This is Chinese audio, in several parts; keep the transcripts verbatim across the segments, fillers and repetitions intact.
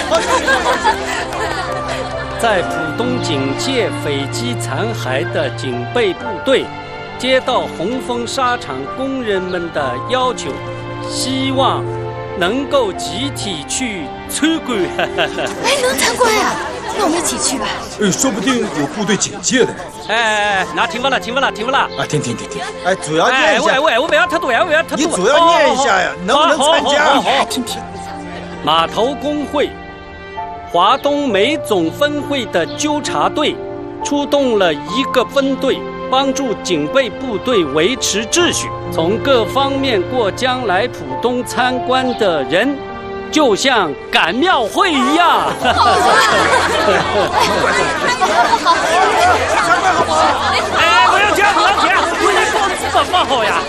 在浦东警界匪迹残骸的警备部队，接到红枫纱厂工人们的要求，希望能够集体去参观。 哎，能参观啊？那我们一起去吧。 呃，说不定有部队警戒的。 哎哎哎，那听不了，听不了，听不了。 啊，听听听听。 哎，主要念一下。 哎，喂喂，我不要太多呀，我不要太多。 你主要念一下呀，能不能参加？ 来听听。 码头工会、华东煤总分会的纠察队出动了一个分队，帮助警备部队维持秩序。从各方面过江来浦东参观的人，就像赶庙会一样。哎，不要钱，不要钱，我的工资怎么好呀？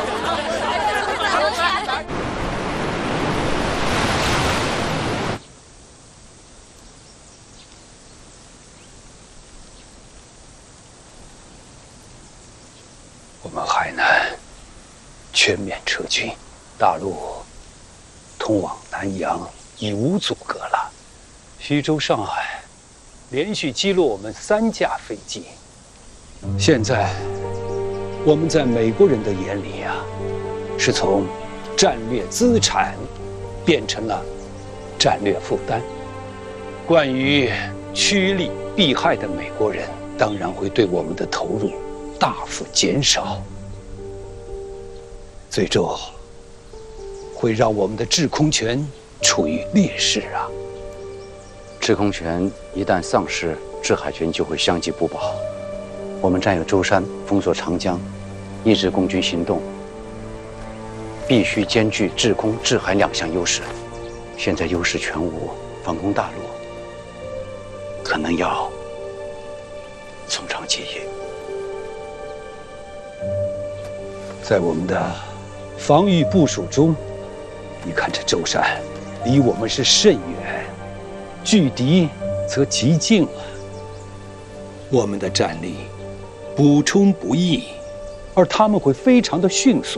我们海南全面撤军，大陆通往南洋已无阻隔了。徐州、上海连续击落我们三架飞机。现在我们在美国人的眼里啊，是从战略资产变成了战略负担。关于趋利避害的美国人，当然会对我们的投入大幅减少，最终会让我们的制空权处于劣势啊！ 制空权一旦丧失，制海权就会相继不保。我们占有舟山，封锁长江，抑制共军行动，必须兼具制空、制海两项优势。现在优势全无，反攻大陆可能要从长计议。 在我们的防御部署中，你看这舟山离我们是甚远，距敌则极近了。我们的战力补充不易，而他们会非常的迅速。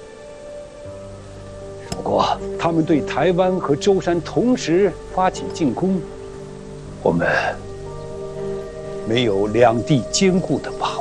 如果他们对台湾和舟山同时发起进攻，我们没有两地兼顾的把